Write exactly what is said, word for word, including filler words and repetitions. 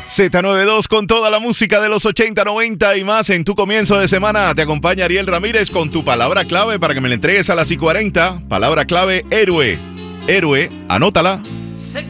Z noventa y dos con toda la música de los ochenta, noventa y más. En tu comienzo de semana te acompaña Ariel Ramírez con tu palabra clave para que me la entregues a las y cuarenta. Palabra clave, héroe. Héroe, anótala.